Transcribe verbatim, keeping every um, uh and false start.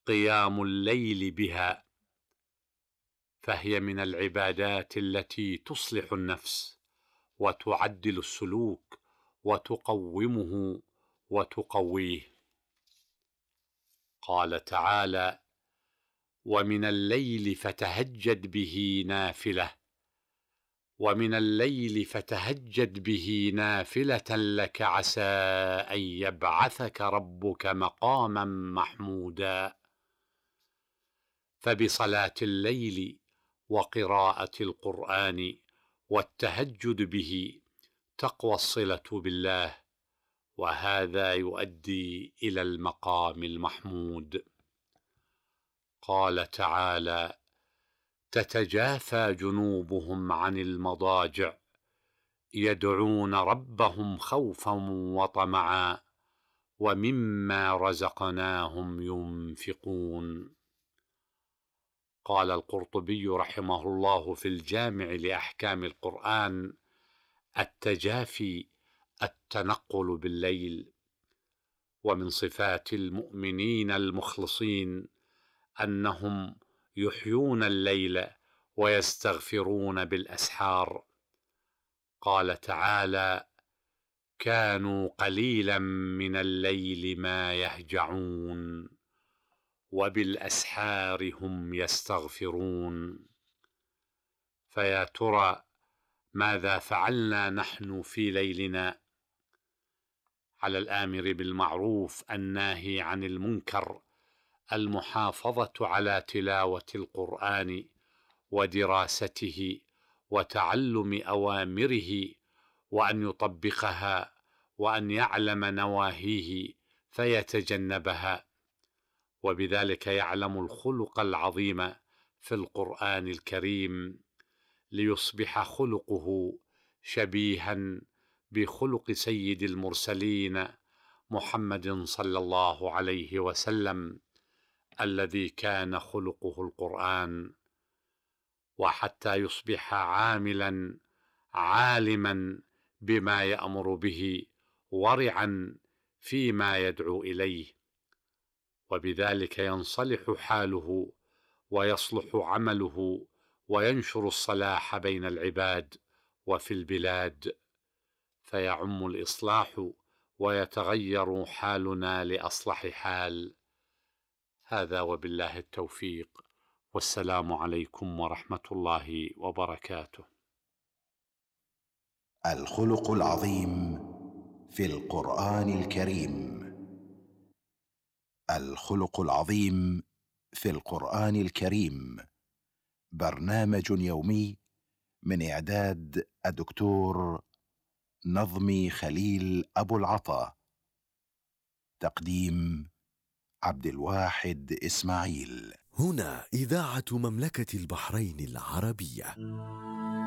قيام الليل بها، فهي من العبادات التي تصلح النفس وتعدل السلوك وتقومه وتقويه. قال تعالى: ومن الليل فتهجد به نافلة ومن الليل فتهجد به نافلة لك عسى أن يبعثك ربك مقاما محمودا. فبصلاة الليل وقراءة القرآن والتهجد به تقوى الصلة بالله، وهذا يؤدي إلى المقام المحمود. قال تعالى: تتجافى جنوبهم عن المضاجع يدعون ربهم خوفا وطمعا ومما رزقناهم ينفقون. قال القرطبي رحمه الله في الجامع لأحكام القرآن: التجافي التنقل بالليل. ومن صفات المؤمنين المخلصين أنهم يحيون الليل ويستغفرون بالأسحار. قال تعالى: كانوا قليلا من الليل ما يهجعون وبالأسحار هم يستغفرون. فيا ترى ماذا فعلنا نحن في ليلنا؟ على الآمر بالمعروف الناهي عن المنكر المحافظة على تلاوة القرآن ودراسته وتعلم أوامره، وأن يطبقها وأن يعلم نواهيه فيتجنبها، وبذلك يعلم الخلق العظيم في القرآن الكريم ليصبح خلقه شبيها بخلق سيد المرسلين محمد صلى الله عليه وسلم الذي كان خلقه القرآن، وحتى يصبح عاملا عالما بما يأمر به ورعا فيما يدعو إليه، وبذلك ينصلح حاله ويصلح عمله وينشر الصلاح بين العباد وفي البلاد، فيعم الإصلاح ويتغير حالنا لأصلح حال. هذا وبالله التوفيق، والسلام عليكم ورحمة الله وبركاته. الخلق العظيم في القرآن الكريم. الخلق العظيم في القرآن الكريم برنامج يومي من إعداد الدكتور نظمي خليل أبو العطا، تقديم عبد الواحد إسماعيل. هنا إذاعة مملكة البحرين العربية.